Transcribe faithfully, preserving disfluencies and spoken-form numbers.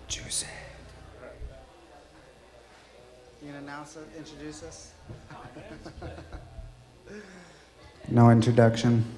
Juicy. You gonna announce it, introduce us? No introduction.